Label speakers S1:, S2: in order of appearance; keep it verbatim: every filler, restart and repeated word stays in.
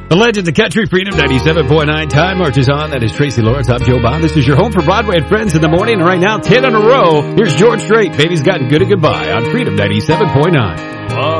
S1: The Legends of Country, Freedom ninety-seven point nine. Time marches on. That is Tracy Lawrence. I'm Joe Bob. This is your home for Broadway and Friends in the morning. And right now, ten in a row. Here's George Strait. Baby's Gotten Good and Goodbye on Freedom ninety-seven point nine.